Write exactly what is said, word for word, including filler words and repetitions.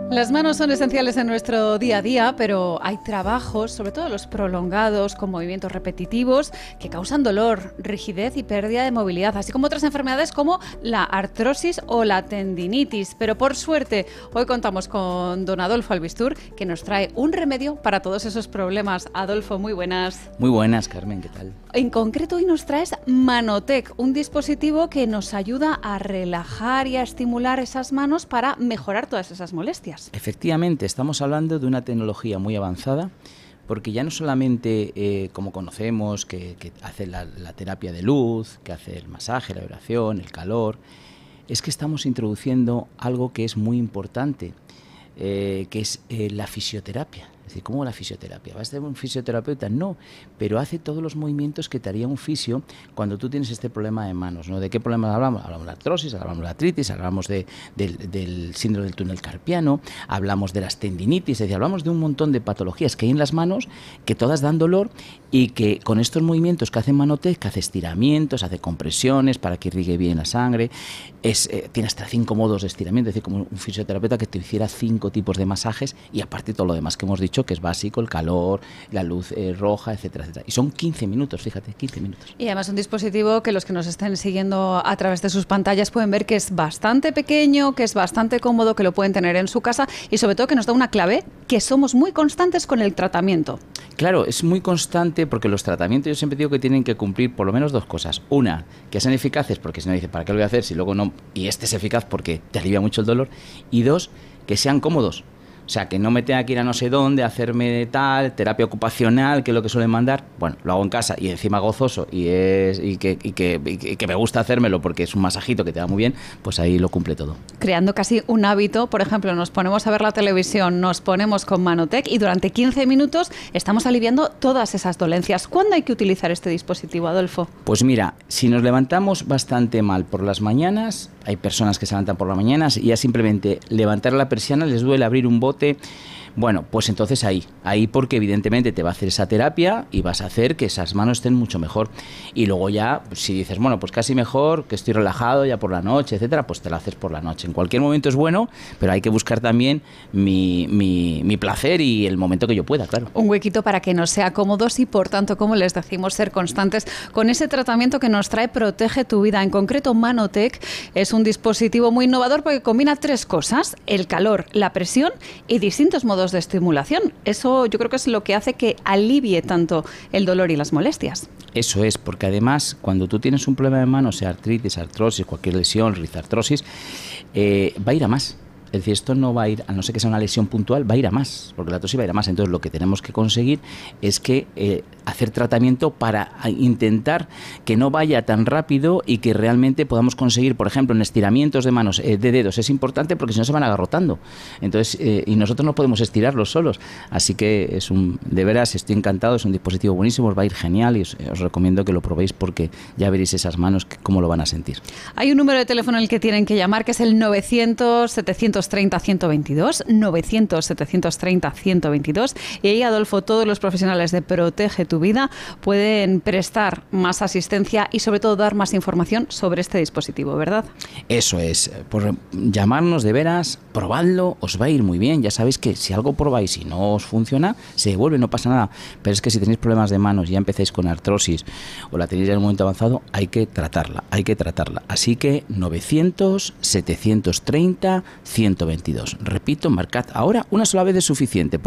Las manos son esenciales en nuestro día a día, pero hay trabajos, sobre todo los prolongados, con movimientos repetitivos, que causan dolor, rigidez y pérdida de movilidad, así como otras enfermedades como la artrosis o la tendinitis. Pero por suerte, hoy contamos con don Adolfo Albistur, que nos trae un remedio para todos esos problemas. Adolfo, muy buenas. Muy buenas, Carmen, ¿qué tal? En concreto, hoy nos traes Manotec, un dispositivo que nos ayuda a relajar y a estimular esas manos para mejorar todas esas molestias. Efectivamente, estamos hablando de una tecnología muy avanzada, porque ya no solamente, eh, como conocemos, que, que hace la, la terapia de luz, que hace el masaje, la vibración, el calor, es que estamos introduciendo algo que es muy importante, eh, que es eh, la fisioterapia. Es decir, ¿cómo la fisioterapia? ¿Vas a ser un fisioterapeuta? No, pero hace todos los movimientos que te haría un fisio cuando tú tienes este problema de manos, ¿no? ¿De qué problema hablamos? Hablamos de la artrosis, hablamos de la artritis, hablamos de, del, del síndrome del túnel carpiano, hablamos de las tendinitis, es decir, hablamos de un montón de patologías que hay en las manos que todas dan dolor y que con estos movimientos que hace Manotec, que hace estiramientos, hace compresiones para que irrigue bien la sangre, es, eh, tiene hasta cinco modos de estiramiento, es decir, como un fisioterapeuta que te hiciera cinco tipos de masajes y aparte todo lo demás que hemos dicho, que es básico, el calor, la luz eh, roja, etcétera, etcétera. Y son quince minutos, fíjate, quince minutos. Y además un dispositivo que los que nos estén siguiendo a través de sus pantallas pueden ver que es bastante pequeño, que es bastante cómodo, que lo pueden tener en su casa y sobre todo que nos da una clave, que somos muy constantes con el tratamiento. Claro, es muy constante porque los tratamientos yo siempre digo que tienen que cumplir por lo menos dos cosas. Una, que sean eficaces, porque si no dice, ¿para qué lo voy a hacer si luego no? Y este es eficaz porque te alivia mucho el dolor. Y dos, que sean cómodos. O sea, que no me tenga que ir a no sé dónde, hacerme tal, terapia ocupacional, que es lo que suelen mandar. Bueno, lo hago en casa y encima gozoso y es y que, y que, y que me gusta hacérmelo porque es un masajito que te da muy bien, pues ahí lo cumple todo. Creando casi un hábito, por ejemplo, nos ponemos a ver la televisión, nos ponemos con Manotec y durante quince minutos estamos aliviando todas esas dolencias. ¿Cuándo hay que utilizar este dispositivo, Adolfo? Pues mira, si nos levantamos bastante mal por las mañanas, hay personas que se levantan por las mañanas y ya simplemente levantar la persiana les duele abrir un bote. Bueno, pues entonces ahí, ahí porque evidentemente te va a hacer esa terapia y vas a hacer que esas manos estén mucho mejor. Y luego ya, pues si dices, bueno, pues casi mejor, que estoy relajado ya por la noche, etcétera, pues te la haces por la noche. En cualquier momento es bueno, pero hay que buscar también mi, mi, mi placer y el momento que yo pueda, claro. Un huequito para que nos sea cómodos y, por tanto, como les decimos, ser constantes con ese tratamiento que nos trae Protege tu Vida. En concreto, Manotec es un dispositivo muy innovador porque combina tres cosas: el calor, la presión y distintos modos de estimulación. Eso yo creo que es lo que hace que alivie tanto el dolor y las molestias. Eso es, porque además cuando tú tienes un problema de manos, sea artritis, artrosis, cualquier lesión, rizartrosis, eh, va a ir a más. Es decir, esto no va a ir, a no ser que sea una lesión puntual, va a ir a más, porque la artrosis va a ir a más. Entonces lo que tenemos que conseguir es que eh, hacer tratamiento para intentar que no vaya tan rápido y que realmente podamos conseguir, por ejemplo, en estiramientos de manos, eh, de dedos, es importante porque si no se van agarrotando. Entonces, eh, y nosotros no podemos estirarlos solos. Así que es un, de veras, estoy encantado, es un dispositivo buenísimo, os va a ir genial y os, os recomiendo que lo probéis porque ya veréis esas manos que, cómo lo van a sentir. Hay un número de teléfono al que tienen que llamar, que es el novecientos, setecientos treinta, ciento veintidós, novecientos, setecientos treinta, ciento veintidós, y ahí, Adolfo, todos los profesionales de Protege tu Vida pueden prestar más asistencia y sobre todo dar más información sobre este dispositivo, ¿verdad? Eso es, por llamarnos de veras, probadlo, os va a ir muy bien. Ya sabéis que si algo probáis y no os funciona, se devuelve, no pasa nada, pero es que si tenéis problemas de manos y ya empezáis con artrosis o la tenéis en un momento avanzado, hay que tratarla, hay que tratarla. Así que novecientos, setecientos treinta, ciento veintidós. Repito, marcad ahora, una sola vez es suficiente.